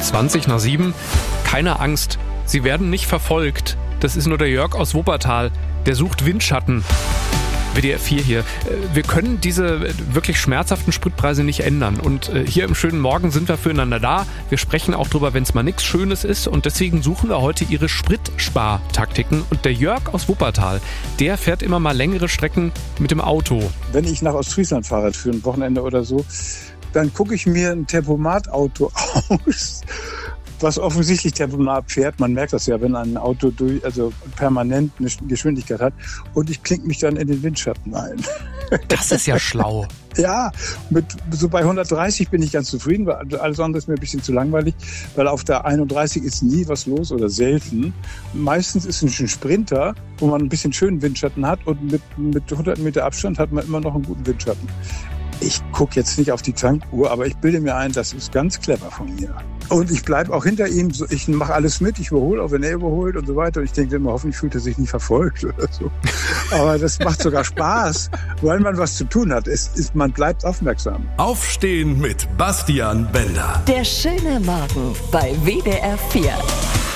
7:20. Keine Angst, Sie werden nicht verfolgt. Das ist nur der Jörg aus Wuppertal. Der sucht Windschatten. WDR 4 hier. Wir können diese wirklich schmerzhaften Spritpreise nicht ändern. Und hier im schönen Morgen sind wir füreinander da. Wir sprechen auch drüber, wenn es mal nichts Schönes ist. Und deswegen suchen wir heute Ihre Spritspartaktiken. Und der Jörg aus Wuppertal, der fährt immer mal längere Strecken mit dem Auto. Wenn ich nach Ostfriesland fahre für ein Wochenende oder so, dann gucke ich mir ein Tempomat-Auto aus, was offensichtlich Tempomat fährt. Man merkt das ja, wenn ein Auto permanent eine Geschwindigkeit hat. Und ich klinke mich dann in den Windschatten ein. Das ist ja schlau. Ja, so bei 130 bin ich ganz zufrieden, weil alles andere ist mir ein bisschen zu langweilig, weil auf der 31 ist nie was los oder selten. Meistens ist es ein Sprinter, wo man ein bisschen schönen Windschatten hat und mit 100 Meter Abstand hat man immer noch einen guten Windschatten. Ich gucke jetzt nicht auf die Tankuhr, aber ich bilde mir ein, das ist ganz clever von mir. Und ich bleibe auch hinter ihm, ich mache alles mit, ich überhole, auch wenn er überholt und so weiter. Und ich denke immer, hoffentlich fühlt er sich nicht verfolgt oder so. Aber das macht sogar Spaß, weil man was zu tun hat. Man bleibt aufmerksam. Aufstehen mit Bastian Bender. Der schöne Morgen bei WDR 4.